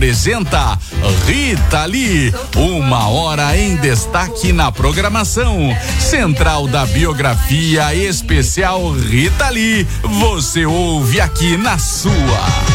apresenta Rita Lee, 1 hora em destaque na programação Central da Biografia Especial Rita Lee. Você ouve aqui na sua